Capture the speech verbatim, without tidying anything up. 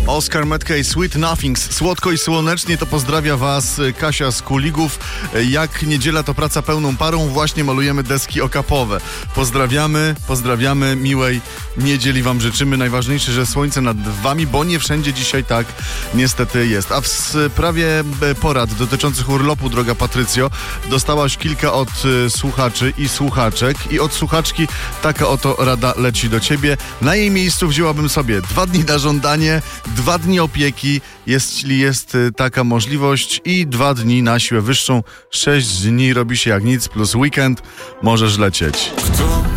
Oscar Metke i Sweet Nothings. Słodko i słonecznie to pozdrawia Was Kasia z Kuligów. Jak niedziela to praca pełną parą, właśnie malujemy deski okapowe. Pozdrawiamy, pozdrawiamy, miłej niedzieli Wam życzymy. Najważniejsze, że słońce nad Wami, bo nie wszędzie dzisiaj tak niestety jest. A w sprawie porad dotyczących urlopu, droga Patrycjo, dostałaś kilka od słuchaczy i słuchaczek i od słuchaczki taka oto rada leci do Ciebie. Na jej miejscu wzięłabym sobie dwa dni na żądanie, dwa dni opieki, jeśli jest taka możliwość, i dwa dni na siłę wyższą. Sześć dni robi się jak nic, plus weekend, możesz lecieć. Kto